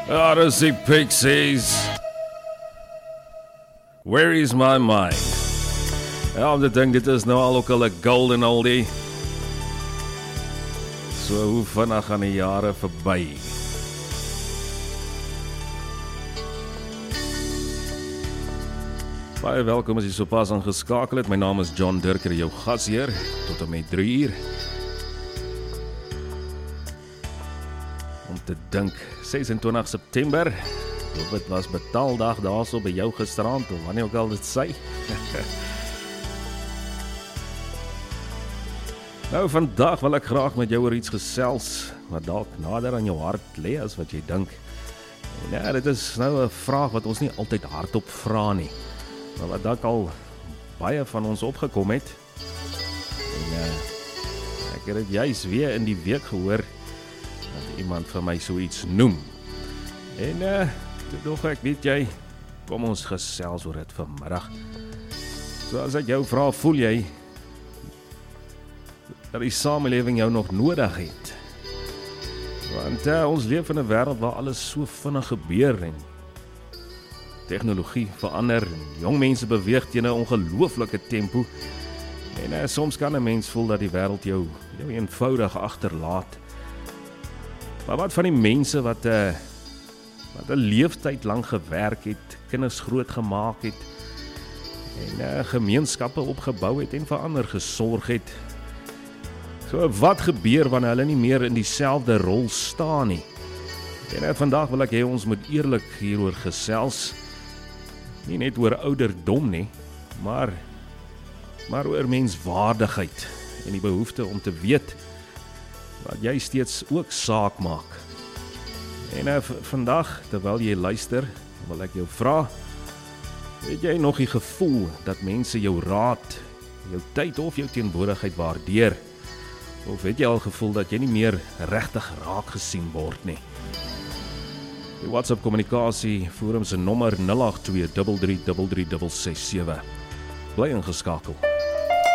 Daar is die Pixies. Where is my mind? Ja, om te dink, dit is nou al ook al 'n golden oldie. So hoe vinnig gaan die jare verby. Baie welkom as jy sopas aangeskakel het. My naam is John Dirker, jou gasheer, tot en met 3 uur. Om te dink, 26 September, dit was betaaldag daarso by jou gisterand, of wanneer ook al dit sê. Nou, vandag wil ek graag met jou oor iets gesels, wat dalk nader aan jou hart lê as wat jy dink. En ja, dit is nou 'n vraag wat ons nie altyd hardop vra nie, maar wat dalk al baie van ons opgekom het. En ek het dit juis weer in die week gehoor, dat iemand van my so iets noem. En toe dog ek, weet jy, kom ons gesels oor dit vanmiddag. So as ek jou vra, voel jy dat die samelewing jou nog nodig het? Want ons leef in 'n wêreld waar alles so vinnig gebeur en tegnologie verander en jong mense beweeg teen 'n ongelooflike tempo. En soms kan 'n mens voel dat die wêreld jou eenvoudig agterlaat. Maar wat van die mense wat 'n leeftyd lank gewerk het, kinders grootgemaak het en gemeenskappe opgebou het en vir ander gesorg het? So wat gebeur wanneer hulle nie meer in dieselfde rol staan nie? En vandag wil ek hê ons moet eerlik hieroor gesels. Nie net oor ouderdom nie, maar oor menswaardigheid en die behoefte om te weet wat jy steeds ook saak maak. En vandag, terwyl jy luister, wil ek jou vra, het jy nog die gevoel dat mense jou raad, jou tyd of jou teenwoordigheid waardeer? Of het jy al gevoel dat jy nie meer regtig raak gesien word nie? Die WhatsApp kommunikasie forum se nommer 082 3333 667. Bly ingeskakel.